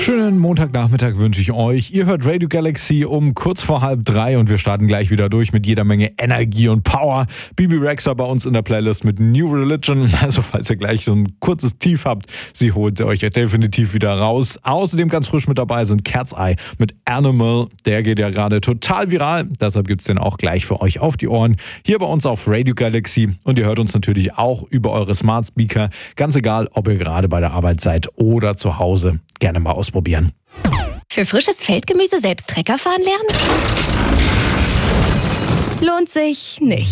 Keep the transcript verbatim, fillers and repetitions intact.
Schönen Montagnachmittag wünsche ich euch. Ihr hört Radio Galaxy um kurz vor halb drei und wir starten gleich wieder durch mit jeder Menge Energie und Power. Bibi Rexha bei uns in der Playlist mit New Religion. Also falls ihr gleich so ein kurzes Tief habt, sie holt euch definitiv wieder raus. Außerdem ganz frisch mit dabei sind Cat's Eye mit Animal. Der geht ja gerade total viral. Deshalb gibt es den auch gleich für euch auf die Ohren. Hier bei uns auf Radio Galaxy. Und ihr hört uns natürlich auch über eure Smart Speaker. Ganz egal, ob ihr gerade bei der Arbeit seid oder zu Hause. Gerne mal ausprobieren. Für frisches Feldgemüse selbst Trecker fahren lernen? Lohnt sich nicht.